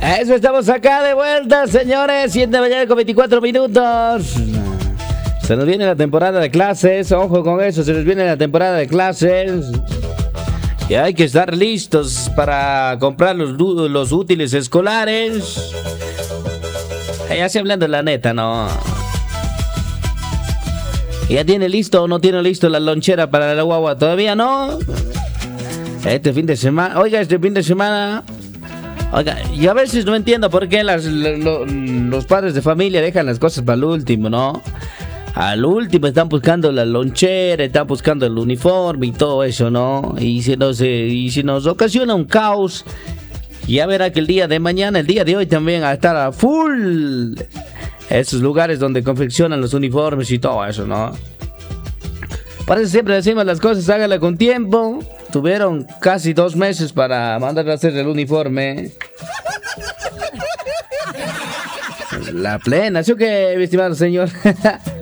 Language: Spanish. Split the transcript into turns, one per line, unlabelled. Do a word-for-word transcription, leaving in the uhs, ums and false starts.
Eso, estamos acá de vuelta, señores. siete de la mañana con veinticuatro minutos. Se nos viene la temporada de clases. Ojo con eso, se nos viene la temporada de clases. Y hay que estar listos para comprar los, los útiles escolares. Ya se hablando de la neta, ¿no? ¿Ya tiene listo o no tiene listo la lonchera para la guagua? ¿Todavía no? Este fin de semana... Oiga, este fin de semana... Oiga, y a veces no entiendo por qué las, lo, los padres de familia dejan las cosas para el último, ¿no? Al último están buscando la lonchera, están buscando el uniforme y todo eso, ¿no? Y si nos, eh, y si nos ocasiona un caos, ya verá que el día de mañana, el día de hoy también a estar a full esos lugares donde confeccionan los uniformes y todo eso, ¿no? Por eso siempre decimos las cosas, hágala con tiempo. Tuvieron casi dos meses para mandar a hacer el uniforme. La plena, ¿sí o qué, mi estimado señor?